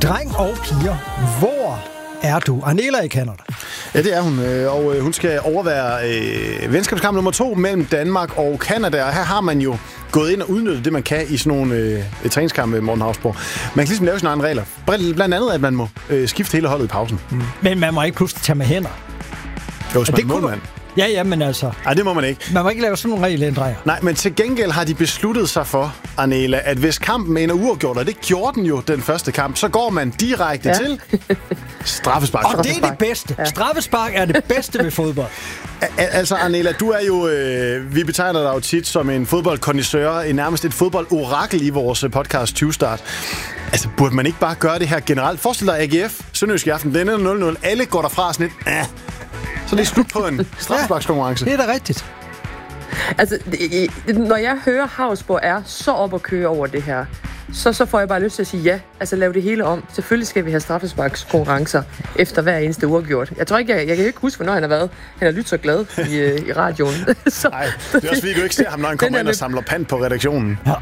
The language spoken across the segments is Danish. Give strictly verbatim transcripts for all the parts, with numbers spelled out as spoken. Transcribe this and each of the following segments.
Dreng og piger, hvor er du? Arnela i Canada. Ja, det er hun, og hun skal overvære øh, venskabskamp nummer to mellem Danmark og Canada, og her har man jo gået ind og udnyttet det, man kan i sådan nogle øh, træningskampe, Morten Hausborg. Man kan ligesom lave sine egne regler. Blandt andet, at man må øh, skifte hele holdet i pausen. Mm. Men man må ikke pludselig tage med hænder. Jo, som en målmand. Ja, ja, men altså... Nej, det må man ikke. Man må ikke lave sådan nogle regelændringer. Nej, men til gengæld har de besluttet sig for, Arnela, at hvis kampen ender uafgjort, og det gjorde den jo den første kamp, så går man direkte ja. til straffespark. Og det er det bedste. Ja. Straffespark er det bedste ved fodbold. Altså, Arnela, du er jo... Øh, vi betegner dig jo tit som en fodboldkondisseur, en nærmest et fodboldorakel i vores podcast tyve Start. Altså, burde man ikke bare gøre det her generelt? Forestil dig A G F, Sønderjysk i aften, den er nul nul. Alle går derfra sådan lidt... Äh. Så det er slut på en straffesparkskonkurrence. Ja, det er da rigtigt. Altså, når jeg hører Hausborg er så op at køre over det her, så, så får jeg bare lyst til at sige ja. Altså, lav det hele om. Selvfølgelig skal vi have straffesparkskonkurrencer efter hver eneste uafgjort. Jeg tror ikke, jeg, jeg kan ikke huske, hvornår han har været. Han har lyttet så glad i, øh, i radioen. så, nej, det er også fordi, du ikke ser ham, når han kommer ind og samler pand på redaktionen. Nej,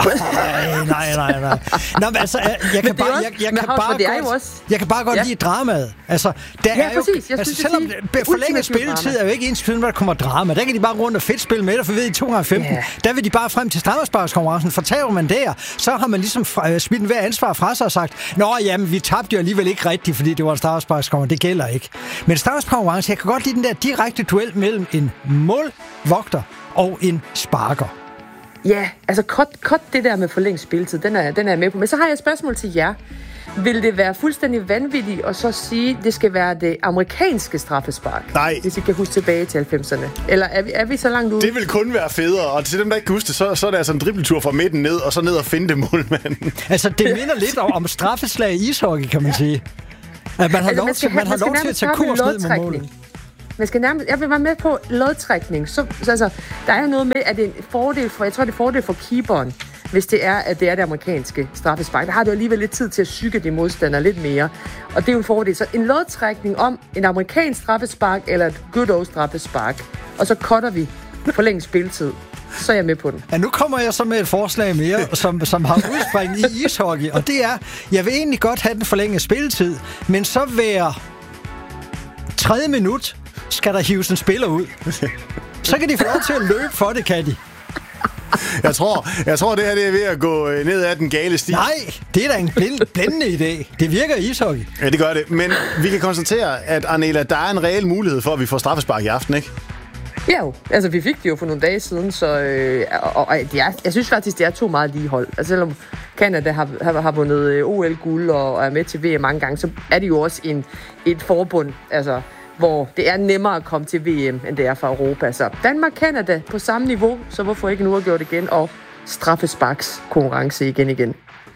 nej, nej, nej. Nå, men altså, jeg kan bare, jeg, jeg kan bare godt, jeg kan bare godt ja. lide dramaet. Altså, der ja, er jo, præcis. Jeg altså, synes, selvom forlænget spilletid er jo ikke ens når der kommer drama. Der kan de bare rundt og fedt spille med det, for ved i to tusind og femten, yeah. der vil de bare frem til straffesparkskonkurrencen. Fortager man der, så har man ligesom smidt hver ansvar fra sig og sagt, nå, jamen, vi tabte jo alligevel ikke rigtigt, fordi det var en straffesparkskonkurrence. Det gælder ikke. Men straffesparkskonkurrence, jeg kan godt lide den der direkte duel mellem en målvogter og en sparker. Ja, altså cut, cut det der med forlænget spilletid, den er, den er jeg med på. Men så har jeg et spørgsmål til jer. Vil det være fuldstændig vanvittigt at så sige, at det skal være det amerikanske straffespark? Nej. Hvis I kan huske tilbage til halvfemserne. Eller er vi, er vi så langt ude? Det vil kun være federe, og til dem, der ikke kan huske det, så, så er det altså en dribletur fra midten ned, og så ned og finde det målmanden. Altså, det minder lidt om, om straffeslag i ishockey, kan man sige. At man har altså, lov til, man har lov til at tage kurs ned med målet. Man skal nærmest, jeg vil være med på lodtrækning. Så, så altså, der er noget med, at det er en fordel for, jeg tror, det er fordel for keeperen, hvis det er, at det er det amerikanske straffespark. Der har du alligevel lidt tid til at psyke de modstandere lidt mere. Og det er jo en fordel. Så en lodtrækning om en amerikansk straffespark eller et good old straffespark. Og så cutter vi forlænget spilletid. Så er jeg med på den. Ja, nu kommer jeg så med et forslag mere, som, som har udspring i ishockey. Og det er, jeg vil egentlig godt have den forlængede spilletid, men så hver tredje minut skal der hives en spiller ud. Så kan de få lov til at løbe for det, kan de. Jeg tror, jeg tror, det her det er ved at gå ned ad den gale sti. Nej, det er da en blind, blændende idé. Det virker i ishockey. Ja, det gør det. Men vi kan konstatere, at Arnela, der er en reel mulighed for, at vi får straffespark i aften, ikke? Ja jo. Altså, vi fik det jo for nogle dage siden, så... Øh, og, og det er, jeg synes faktisk, det er to meget lige hold. Altså, selvom Canada har, har, har vundet O L-guld og, og er med til V M mange gange, så er det jo også en, et forbund, altså... hvor det er nemmere at komme til V M, end det er fra Europa. Så Danmark-Canada på samme niveau, så hvorfor ikke nu have gjort igen, og straffesparks konkurrence igen igen.